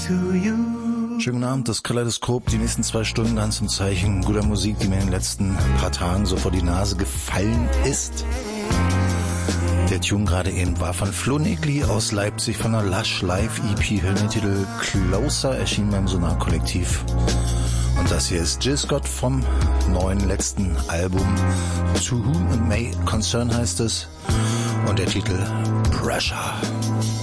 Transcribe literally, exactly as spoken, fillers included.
to you. Schönen Abend, das Kaleidoskop, die nächsten zwei Stunden ganz im Zeichen guter Musik, die mir in den letzten paar Tagen so vor die Nase gefallen ist. Der Tune gerade eben war von Flo Negli aus Leipzig von der Lush Live E P, hört den Titel Closer, erschien beim Sonar-Kollektiv. Und das hier ist Jill Scott vom neuen letzten Album To Whom It May Concern heißt es und der Titel Pressure.